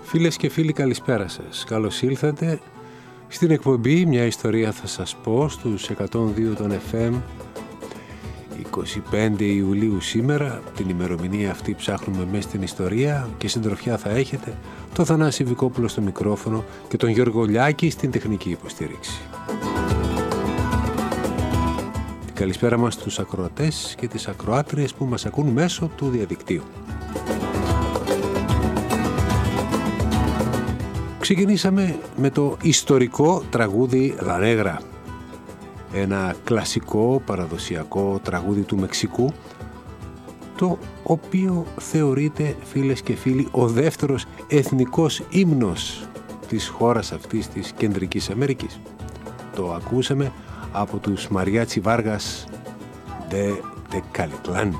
Φίλες και φίλοι, καλησπέρα σας. Καλώς ήλθατε στην εκπομπή «Μια ιστορία θα σας πω» στους 102 των FM. 25 Ιουλίου σήμερα, την ημερομηνία αυτή ψάχνουμε μέσα στην ιστορία και συντροφιά θα έχετε το Θανάση Βικόπουλο στο μικρόφωνο και τον Γιώργο Λιάκη στην τεχνική υποστήριξη. Την καλησπέρα μας στους ακροατές και τις ακροάτριες που μας ακούν μέσω του διαδικτύου. Ξεκινήσαμε με το ιστορικό τραγούδι «La Negra», ένα κλασικό παραδοσιακό τραγούδι του Μεξικού, το οποίο θεωρείται, φίλες και φίλοι, ο δεύτερος εθνικός ύμνος της χώρας αυτής της Κεντρικής Αμερικής. Το ακούσαμε από τους Mariachi Vargas de Tecalitlán.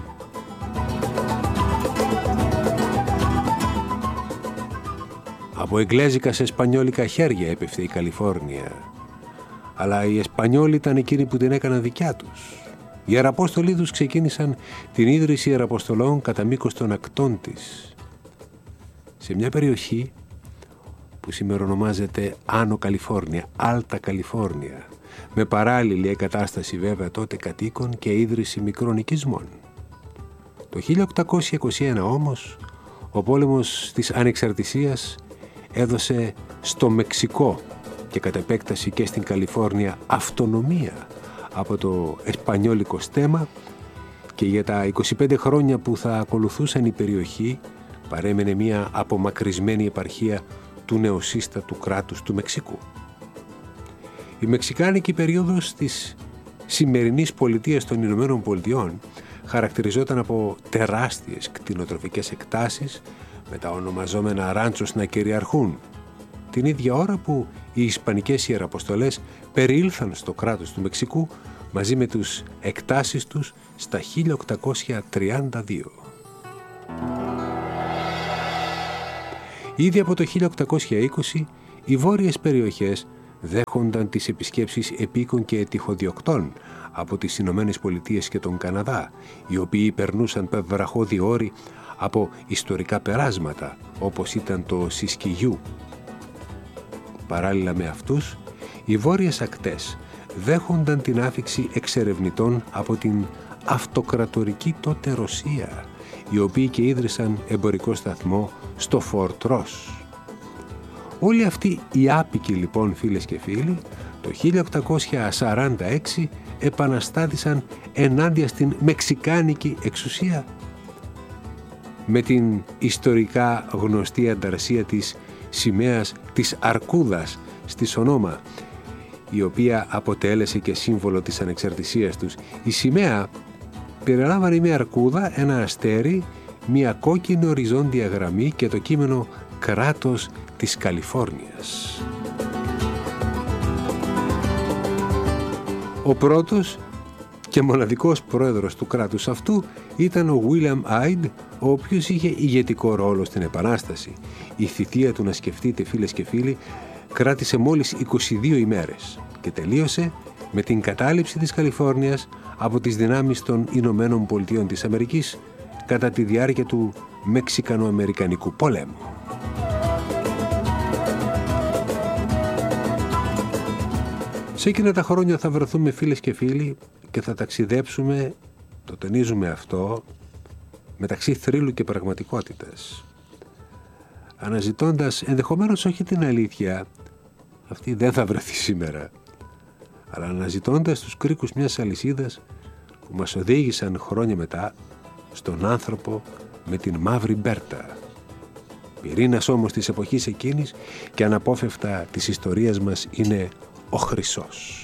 Από εγγλέζικα σε εσπανιόλικα χέρια έπεφτε η Καλιφόρνια. Αλλά οι Εσπανιόλοι ήταν εκείνοι που την έκαναν δικιά τους. Οι Ιεραπόστολοι τους ξεκίνησαν την ίδρυση Ιεραποστολών κατά μήκος των ακτών της. Σε μια περιοχή που σήμερα ονομάζεται Άνω Καλιφόρνια, Άλτα Καλιφόρνια, με παράλληλη εγκατάσταση βέβαια τότε κατοίκων και ίδρυση μικρών οικισμών. Το 1821 όμως, ο πόλεμος της Ανεξαρτησίας έδωσε στο Μεξικό και κατ' επέκταση και στην Καλιφόρνια αυτονομία από το εσπανιόλικο στέμμα και για τα 25 χρόνια που θα ακολουθούσαν η περιοχή παρέμενε μια απομακρυσμένη επαρχία του νεοσύστατου κράτους του Μεξικού. Η μεξικάνικη περίοδος της σημερινής πολιτείας των Ηνωμένων Πολιτειών χαρακτηριζόταν από τεράστιες κτηνοτροφικές εκτάσεις με τα ονομαζόμενα ράντσος να κυριαρχούν, την ίδια ώρα που οι Ισπανικές Ιεραποστολές περιήλθαν στο κράτος του Μεξικού μαζί με τους εκτάσεις τους στα 1832. Ήδη από το 1820 οι βόρειες περιοχές δέχονταν τις επισκέψεις επίκων και τυχοδιοκτών από τις Ηνωμένες Πολιτείες και τον Καναδά, οι οποίοι περνούσαν βραχώδη όρη από ιστορικά περάσματα όπως ήταν το Σισκιγιού. Παράλληλα με αυτούς, οι βόρειες ακτές δέχονταν την άφιξη εξερευνητών από την αυτοκρατορική τότε Ρωσία, οι οποίοι και ίδρυσαν εμπορικό σταθμό στο Φορτ Ρος. Όλοι αυτοί οι άπικοι λοιπόν, φίλες και φίλοι, το 1846 επαναστάτησαν ενάντια στην μεξικάνικη εξουσία με την ιστορικά γνωστή ανταρσία της σημαίας της Αρκούδας στη Σονόμα, η οποία αποτέλεσε και σύμβολο της ανεξαρτησίας τους. Η σημαία περιλάμβανε μια αρκούδα, ένα αστέρι, μια κόκκινη οριζόντια γραμμή και το κείμενο «Κράτος της Καλιφόρνιας». Ο πρώτος και μοναδικός πρόεδρος του κράτους αυτού ήταν ο William Hyde, ο οποίος είχε ηγετικό ρόλο στην Επανάσταση. Η θητεία του, να σκεφτείτε φίλες και φίλοι, κράτησε μόλις 22 ημέρες και τελείωσε με την κατάληψη της Καλιφόρνιας από τις δυνάμεις των Ηνωμένων Πολιτειών της Αμερικής κατά τη διάρκεια του Μεξικανο-Αμερικανικού πολέμου. Σε εκείνα τα χρόνια θα βρεθούμε, φίλες και φίλοι, και θα ταξιδέψουμε, το τονίζουμε αυτό, μεταξύ θρύλου και πραγματικότητας, αναζητώντας ενδεχομένως όχι την αλήθεια, αυτή δεν θα βρεθεί σήμερα, αλλά αναζητώντας τους κρίκους μιας αλυσίδας που μας οδήγησαν χρόνια μετά στον άνθρωπο με την μαύρη μπέρτα. Πυρήνας όμως της εποχής εκείνης και αναπόφευκτα της ιστορίας μας είναι ο χρυσός.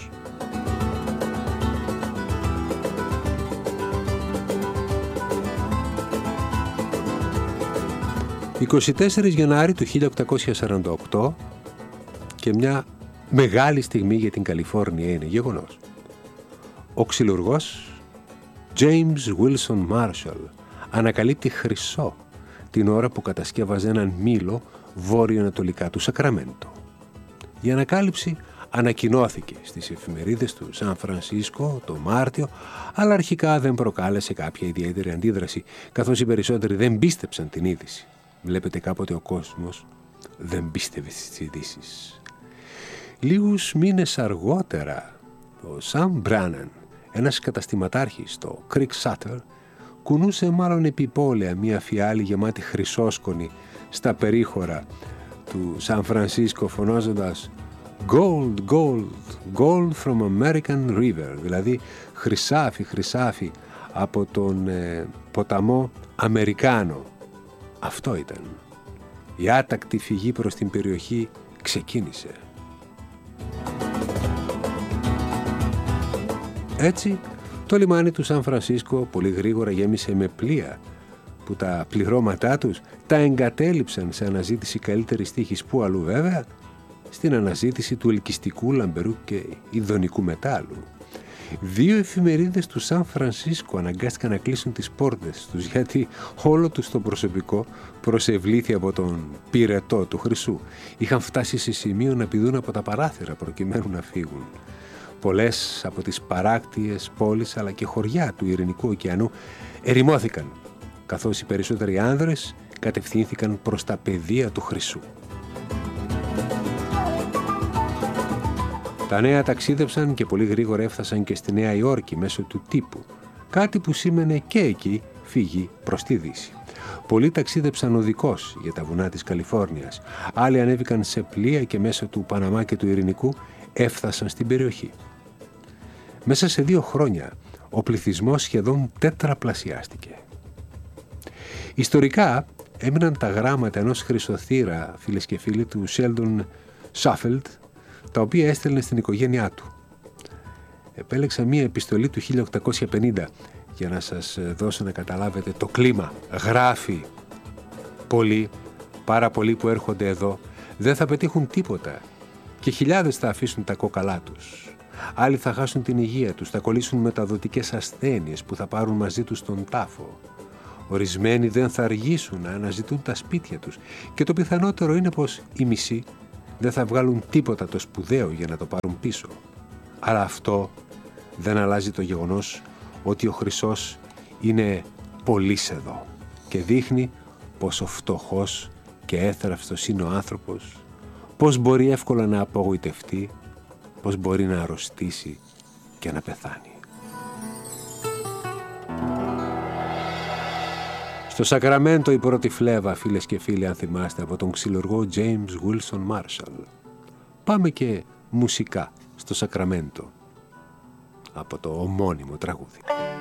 24 Γενάρη του 1848 και μια μεγάλη στιγμή για την Καλιφόρνια είναι γεγονός. Ο ξυλουργός James Wilson Marshall ανακαλύπτει χρυσό την ώρα που κατασκεύαζε έναν μήλο βόρειο-ανατολικά του Σακραμέντο. Η ανακάλυψη ανακοινώθηκε στις εφημερίδες του Σαν Φρανσίσκο το Μάρτιο, αλλά αρχικά δεν προκάλεσε κάποια ιδιαίτερη αντίδραση, καθώς οι περισσότεροι δεν πίστεψαν την είδηση. Βλέπετε, κάποτε ο κόσμος δεν πίστευε στις ειδήσεις. Λίγους μήνες αργότερα, ο Σαμ Μπράναν, ένας καταστηματάρχης στο Creek Sutter, κουνούσε μάλλον επιπόλαια μία φιάλη γεμάτη χρυσόσκονη στα περίχωρα του Σαν Φρανσίσκο, φωνάζοντας «Gold, gold, gold from American River», δηλαδή χρυσάφι, χρυσάφι από τον ποταμό Αμερικάνο. Αυτό ήταν. Η άτακτη φυγή προς την περιοχή ξεκίνησε. Έτσι, το λιμάνι του Σαν Φρανσίσκο πολύ γρήγορα γέμισε με πλοία που τα πληρώματά τους τα εγκατέλειψαν σε αναζήτηση καλύτερης τύχης. Πού αλλού βέβαια? Στην αναζήτηση του ελκυστικού λαμπερού και ειδονικού μετάλλου. 2 εφημερίδες του Σαν Φρανσίσκο αναγκάστηκαν να κλείσουν τις πόρτες τους, γιατί όλο τους το προσωπικό προσευλήθη από τον πυρετό του χρυσού. Είχαν φτάσει σε σημείο να πηδούν από τα παράθυρα προκειμένου να φύγουν. Πολλές από τις παράκτιες πόλεις αλλά και χωριά του Ειρηνικού ωκεανού ερημώθηκαν, καθώς οι περισσότεροι άνδρες κατευθύνθηκαν προς τα πεδία του χρυσού. Τα νέα ταξίδεψαν και πολύ γρήγορα έφτασαν και στη Νέα Υόρκη μέσω του τύπου, κάτι που σήμαινε και εκεί φύγη προς τη Δύση. Πολλοί ταξίδεψαν οδικώς για τα βουνά της Καλιφόρνιας, άλλοι ανέβηκαν σε πλοία και μέσω του Παναμά και του Ειρηνικού έφτασαν στην περιοχή. Μέσα σε 2 χρόνια ο πληθυσμός σχεδόν τετραπλασιάστηκε. Ιστορικά έμειναν τα γράμματα ενός χρυσοθύρα, φίλες και φίλοι, του Σέλντον Σάφελτ, τα οποία έστελνε στην οικογένειά του. Επέλεξα μία επιστολή του 1850 για να σας δώσω να καταλάβετε το κλίμα. Γράφει: «Πολλοί, πάρα πολλοί που έρχονται εδώ δεν θα πετύχουν τίποτα και χιλιάδες θα αφήσουν τα κόκαλά τους. Άλλοι θα χάσουν την υγεία τους, θα κολλήσουν μεταδοτικές ασθένειες που θα πάρουν μαζί τους τον τάφο. Ορισμένοι δεν θα αργήσουν να αναζητούν τα σπίτια τους και το πιθανότερο είναι πως οι μισοί δεν θα βγάλουν τίποτα το σπουδαίο για να το πάρουν πίσω. Αλλά αυτό δεν αλλάζει το γεγονός ότι ο χρυσός είναι πολύς εδώ και δείχνει πόσο φτωχός και έθραυστος είναι ο άνθρωπος, πώς μπορεί εύκολα να απογοητευτεί, πώς μπορεί να αρρωστήσει και να πεθάνει». Στο Σακραμέντο η πρώτη φλέβα, φίλες και φίλοι, αν θυμάστε, από τον ξυλουργό James Wilson Marshall. Πάμε και μουσικά στο Σακραμέντο από το ομώνυμο τραγούδι.